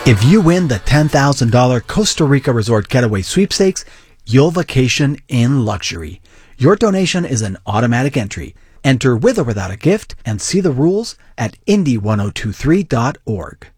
If you win the $10,000 Costa Rica Resort Getaway Sweepstakes, you'll vacation in luxury. Your donation is an automatic entry. Enter with or without a gift and see the rules at Indy1023.org.